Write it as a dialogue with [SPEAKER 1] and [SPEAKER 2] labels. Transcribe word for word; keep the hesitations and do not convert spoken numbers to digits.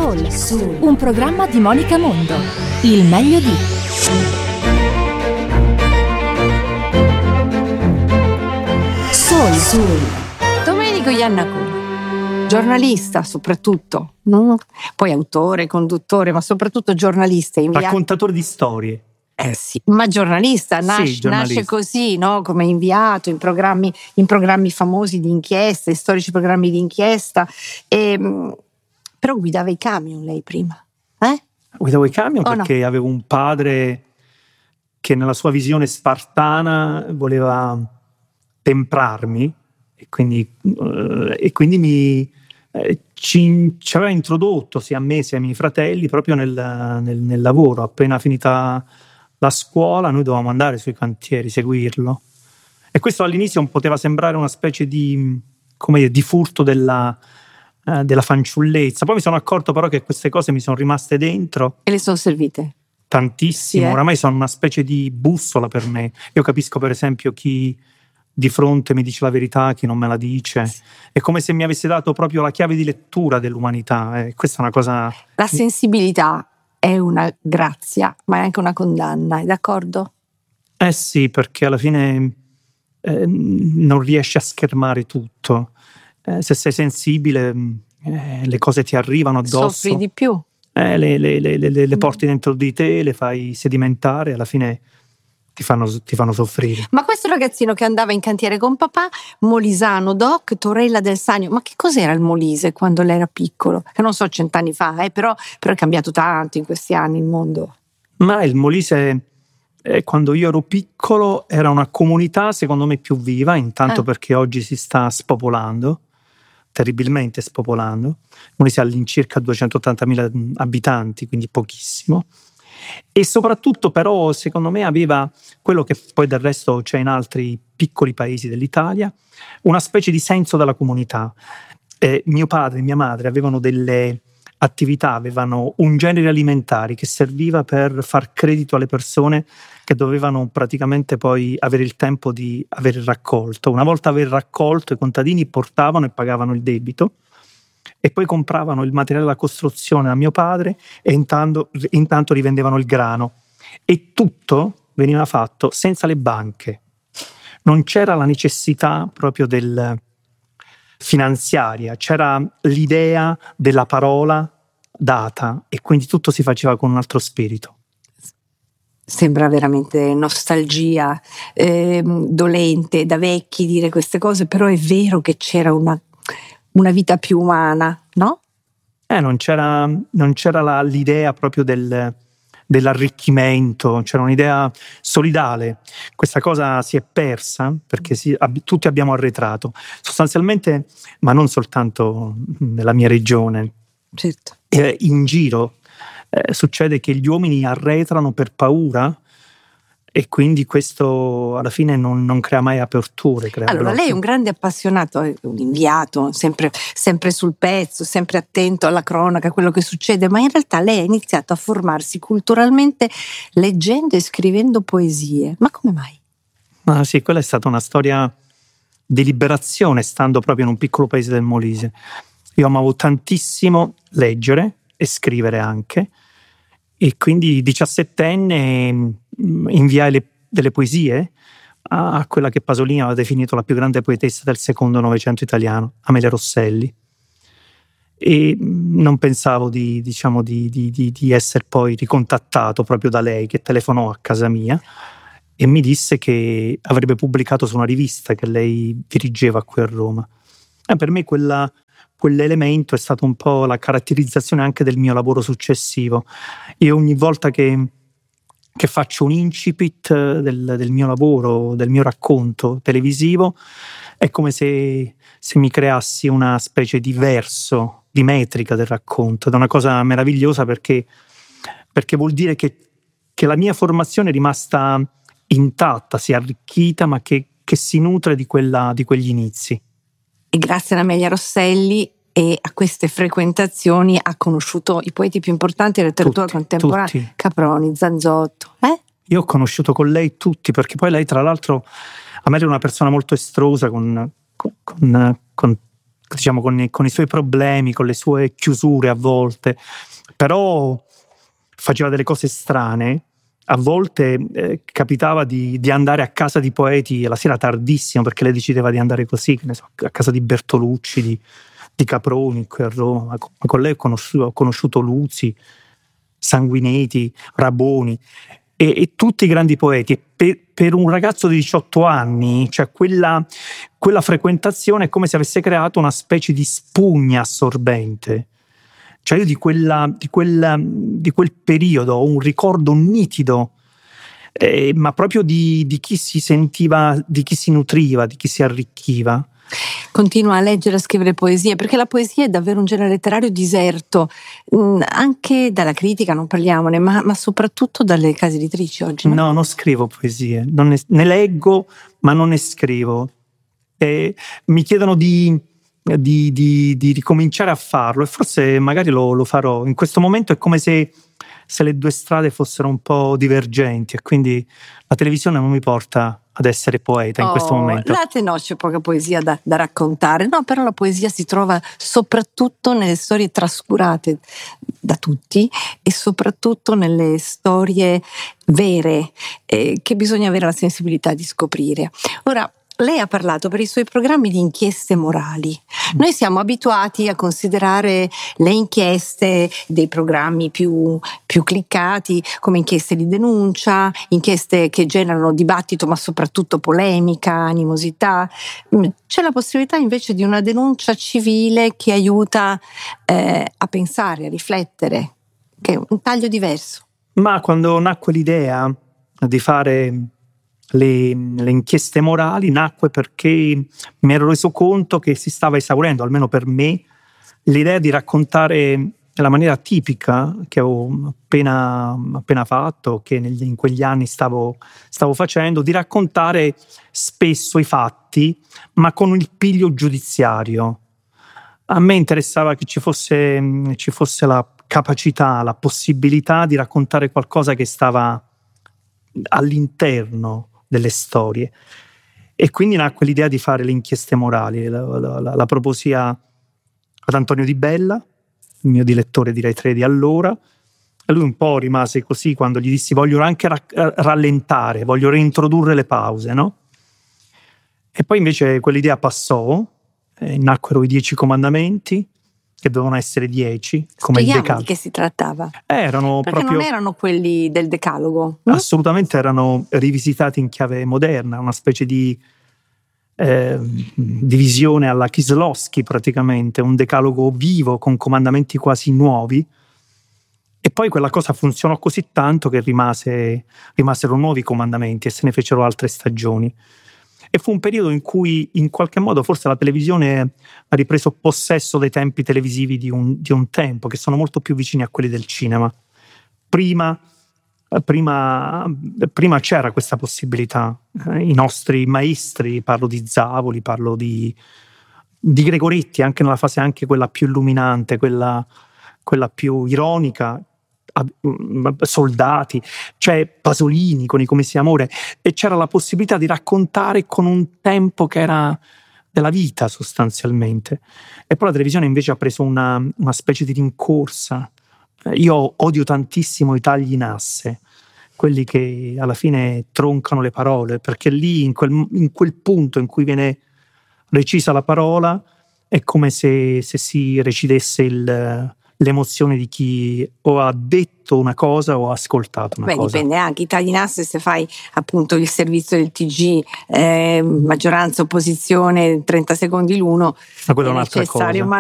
[SPEAKER 1] Soul, Soul, un programma di Monica Mondo. Il meglio di Soul, Soul.
[SPEAKER 2] Domenico Iannacone, giornalista soprattutto, no? Poi autore, conduttore, ma soprattutto giornalista. Inviato...
[SPEAKER 3] Raccontatore di storie.
[SPEAKER 2] Eh sì, ma giornalista, nasce,
[SPEAKER 3] sì, giornalista.
[SPEAKER 2] nasce così, no? Come inviato in programmi, in programmi famosi di inchiesta, in storici programmi di inchiesta. E, però guidava i camion lei prima, eh?
[SPEAKER 3] Guidavo i camion
[SPEAKER 2] oh,
[SPEAKER 3] perché
[SPEAKER 2] no.
[SPEAKER 3] avevo un padre che nella sua visione spartana voleva temprarmi e quindi, uh, e quindi mi, eh, ci, ci aveva introdotto sia a me sia ai miei fratelli proprio nel, nel, nel lavoro. Appena finita la scuola noi dovevamo andare sui cantieri, seguirlo, e questo all'inizio poteva sembrare una specie di, come dire, di furto della, eh, della fanciullezza. Poi mi sono accorto però che queste cose mi sono rimaste dentro
[SPEAKER 2] e le sono servite
[SPEAKER 3] tantissimo.
[SPEAKER 2] Sì, eh?
[SPEAKER 3] Oramai sono una specie di bussola per me. Io capisco per esempio chi di fronte mi dice la verità, chi non me la dice. Sì. È come se mi avesse dato proprio la chiave di lettura dell'umanità, eh. Questa è una cosa...
[SPEAKER 2] La sensibilità è una grazia, ma è anche una condanna, è d'accordo?
[SPEAKER 3] Eh sì, perché alla fine eh, non riesci a schermare tutto. Eh, se sei sensibile, eh, le cose ti arrivano addosso.
[SPEAKER 2] Soffri di più.
[SPEAKER 3] Eh, le, le, le, le, le porti dentro di te, le fai sedimentare, alla fine ti fanno, ti fanno soffrire.
[SPEAKER 2] Ma questo ragazzino che andava in cantiere con papà, Molisano, Doc, Torella del Sannio, ma che cos'era il Molise quando lei era piccolo? Che non so, cent'anni fa, eh, però, però è cambiato tanto in questi anni il mondo.
[SPEAKER 3] Ma il Molise, eh, quando io ero piccolo, era una comunità secondo me più viva, intanto eh. perché oggi si sta spopolando, terribilmente spopolando. Il Molise ha all'incirca duecentottantamila abitanti, quindi pochissimo. E soprattutto però secondo me aveva quello che poi del resto c'è in altri piccoli paesi dell'Italia, una specie di senso della comunità. Eh, mio padre e mia madre avevano delle attività, avevano un genere alimentari che serviva per far credito alle persone che dovevano praticamente poi avere il tempo di aver raccolto. Una volta aver raccolto, i contadini portavano e pagavano il debito e poi compravano il materiale da costruzione a mio padre e intanto, intanto rivendevano il grano, e tutto veniva fatto senza le banche. Non c'era la necessità proprio del finanziaria, c'era l'idea della parola data e quindi tutto si faceva con un altro spirito.
[SPEAKER 2] Sembra veramente nostalgia, eh, dolente da vecchi dire queste cose, però è vero che c'era una una vita più umana, no?
[SPEAKER 3] Eh, non c'era, non c'era la, l'idea proprio del, dell'arricchimento, c'era un'idea solidale. Questa cosa si è persa perché si, ab, tutti abbiamo arretrato. Sostanzialmente, ma non soltanto nella mia regione,
[SPEAKER 2] certo.
[SPEAKER 3] eh, in giro eh, succede che gli uomini arretrano per paura. E quindi questo alla fine non, non crea mai aperture. Crea
[SPEAKER 2] allora,
[SPEAKER 3] blocchi.
[SPEAKER 2] Lei è un grande appassionato, un inviato, sempre, sempre sul pezzo, sempre attento alla cronaca, a quello che succede, ma in realtà lei ha iniziato a formarsi culturalmente leggendo e scrivendo poesie. Ma come mai?
[SPEAKER 3] Ah, sì, quella è stata una storia di liberazione, stando proprio in un piccolo paese del Molise. Io amavo tantissimo leggere e scrivere anche, e quindi diciassettenne inviai le, delle poesie a quella che Pasolini aveva definito la più grande poetessa del secondo Novecento italiano, Amelia Rosselli, e non pensavo di, diciamo, di, di, di, di essere poi ricontattato proprio da lei, che telefonò a casa mia e mi disse che avrebbe pubblicato su una rivista che lei dirigeva qui a Roma. E per me quella quell'elemento è stato un po' la caratterizzazione anche del mio lavoro successivo. Io ogni volta che, che faccio un incipit del, del mio lavoro, del mio racconto televisivo, è come se, se mi creassi una specie di verso, di metrica del racconto. Ed è una cosa meravigliosa perché, perché vuol dire che, che la mia formazione è rimasta intatta, si è arricchita, ma che, che si nutre di, quella, di quegli inizi.
[SPEAKER 2] E grazie ad Amelia Rosselli e a queste frequentazioni ha conosciuto i poeti più importanti della letteratura
[SPEAKER 3] tutti,
[SPEAKER 2] contemporanea,
[SPEAKER 3] tutti.
[SPEAKER 2] Caproni, Zanzotto. Eh?
[SPEAKER 3] Io ho conosciuto con lei tutti, perché poi lei tra l'altro, Amelia è una persona molto estrosa, con, con, con diciamo con i, con i suoi problemi, con le sue chiusure a volte, però faceva delle cose strane. A volte eh, capitava di, di andare a casa di poeti la sera tardissimo, perché lei decideva di andare così, che ne so, a casa di Bertolucci, di, di Caproni qui a Roma. Ma con lei ho conosciuto, ho conosciuto Luzi, Sanguineti, Raboni e, e tutti i grandi poeti. E per, per un ragazzo di diciotto anni, cioè quella, quella frequentazione è come se avesse creato una specie di spugna assorbente. Cioè io di, quella, di, quella, di quel periodo ho un ricordo nitido, eh, ma proprio di, di chi si sentiva, di chi si nutriva, di chi si arricchiva.
[SPEAKER 2] Continua a leggere, a scrivere poesie, perché la poesia è davvero un genere letterario diserto, mh, anche dalla critica non parliamone, ma, ma soprattutto dalle case editrici oggi. No,
[SPEAKER 3] no non scrivo poesie, non ne, ne leggo, ma non ne scrivo. E mi chiedono di... Di, di, di ricominciare a farlo, e forse magari lo, lo farò. In questo momento è come se, se le due strade fossero un po' divergenti, e quindi la televisione non mi porta ad essere poeta in
[SPEAKER 2] oh,
[SPEAKER 3] questo momento.
[SPEAKER 2] Là te no, c'è poca poesia da, da raccontare, no, però la poesia si trova soprattutto nelle storie trascurate da tutti e soprattutto nelle storie vere, eh, che bisogna avere la sensibilità di scoprire. Ora, lei ha parlato per i suoi programmi di inchieste morali. Noi siamo abituati a considerare le inchieste dei programmi più, più cliccati come inchieste di denuncia, inchieste che generano dibattito ma soprattutto polemica, animosità. C'è la possibilità invece di una denuncia civile che aiuta eh, a pensare, a riflettere, che è un taglio diverso.
[SPEAKER 3] Ma quando nacque l'idea di fare Le, le inchieste morali, nacque perché mi ero reso conto che si stava esaurendo, almeno per me, l'idea di raccontare nella maniera tipica che avevo appena, appena fatto, che negli, in quegli anni stavo, stavo facendo, di raccontare spesso i fatti, ma con il piglio giudiziario. A me interessava che ci fosse, ci fosse la capacità, la possibilità di raccontare qualcosa che stava all'interno delle storie, e quindi nacque l'idea di fare le inchieste morali. La, la, la, la proposi ad Antonio Di Bella, il mio direttore di Rai tre di allora, e lui un po' rimase così quando gli dissi voglio anche ra- rallentare, voglio reintrodurre le pause, no? E poi invece quell'idea passò, e nacquero i Dieci Comandamenti, che dovevano essere dieci, come il Decalogo.
[SPEAKER 2] Di che si trattava?
[SPEAKER 3] Erano
[SPEAKER 2] Perché
[SPEAKER 3] proprio,
[SPEAKER 2] non erano quelli del Decalogo, no?
[SPEAKER 3] Assolutamente, erano rivisitati in chiave moderna, una specie di eh, divisione alla Kieslowski praticamente, un decalogo vivo con comandamenti quasi nuovi. E poi quella cosa funzionò così tanto che rimase, rimasero nuovi comandamenti e se ne fecero altre stagioni. E fu un periodo in cui in qualche modo forse la televisione ha ripreso possesso dei tempi televisivi di un, di un tempo, che sono molto più vicini a quelli del cinema. Prima, prima, prima c'era questa possibilità. I nostri maestri, parlo di Zavoli, parlo di, di Gregoretti, anche nella fase anche quella più illuminante, quella, quella più ironica, Soldati, cioè Pasolini con I Commessi d'amore, e c'era la possibilità di raccontare con un tempo che era della vita sostanzialmente. E poi la televisione invece ha preso una, una specie di rincorsa. Io odio tantissimo i tagli in asse, quelli che alla fine troncano le parole, perché lì in quel, in quel punto in cui viene recisa la parola è come se, se si recidesse il l'emozione di chi o ha detto una cosa o ha ascoltato una
[SPEAKER 2] Beh,
[SPEAKER 3] cosa.
[SPEAKER 2] Dipende anche, i tagli in asse se fai appunto il servizio del T G, eh, maggioranza, opposizione, trenta secondi l'uno,
[SPEAKER 3] ma quella è
[SPEAKER 2] è
[SPEAKER 3] un'altra
[SPEAKER 2] necessario,
[SPEAKER 3] cosa.
[SPEAKER 2] Ma